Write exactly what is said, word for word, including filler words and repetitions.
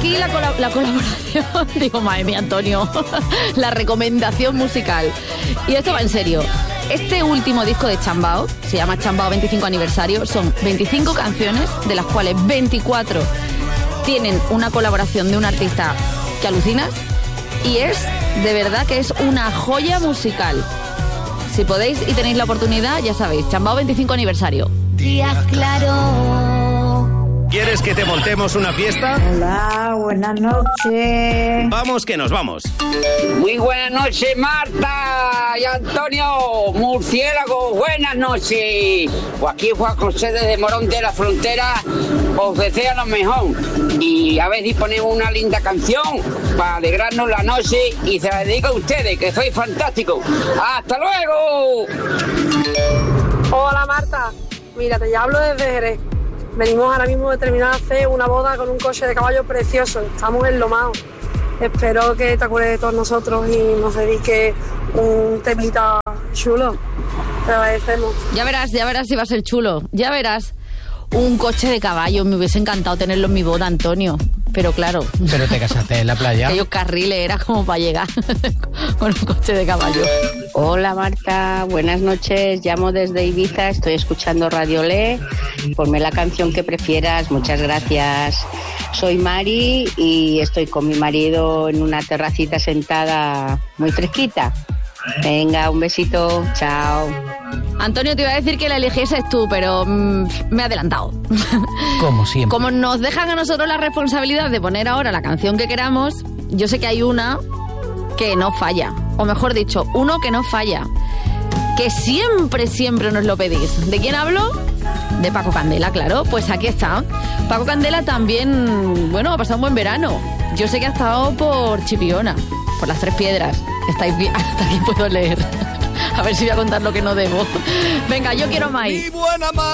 aquí la, colab- la colaboración, digo, madre mía, Antonio, la recomendación musical. Y esto va en serio. Este último disco de Chambao, se llama Chambao veinticinco aniversario, son veinticinco canciones, de las cuales veinticuatro tienen una colaboración de un artista que alucinas, y es, de verdad que es una joya musical. Si podéis y tenéis la oportunidad, ya sabéis, Chambao veinticinco aniversario. Días claros. ¿Quieres que te montemos una fiesta? Hola, buenas noches. Vamos que nos vamos. Muy buenas noches, Marta y Antonio. Murciélago, buenas noches. Pues aquí Juan José desde Morón de la Frontera os desea lo mejor. Y a ver si ponemos una linda canción para alegrarnos la noche y se la dedico a ustedes, que sois fantásticos. ¡Hasta luego! Hola, Marta. Mira, te hablo desde Jerez. Venimos ahora mismo de terminar de hacer una boda con un coche de caballo precioso. Estamos en Lomao. Espero que te acuerdes de todos nosotros y nos dediques un temita chulo. Te agradecemos. Ya verás, ya verás si va a ser chulo. Ya verás. Un coche de caballo. Me hubiese encantado tenerlo en mi boda, Antonio. Pero claro. Pero te casaste en la playa. Aquellos carriles era como para llegar con un coche de caballo. Hola Marta, buenas noches. Llamo desde Ibiza, estoy escuchando Radio Le. Ponme la canción que prefieras, muchas gracias. Soy Mari y estoy con mi marido en una terracita sentada muy fresquita. Venga, un besito, chao. Antonio, te iba a decir que la eligieses tú, pero mmm, me he adelantado. Como siempre. Como nos dejan a nosotros la responsabilidad de poner ahora la canción que queramos, yo sé que hay una que no falla. O mejor dicho, uno que no falla. Que siempre, siempre nos lo pedís. ¿De quién hablo? De Paco Candela, claro. Pues aquí está. Paco Candela también, bueno, ha pasado un buen verano. Yo sé que ha estado por Chipiona, por las Tres Piedras. Estáis bien, hasta aquí puedo leer. A ver si voy a contar lo que no debo. Venga, yo quiero más.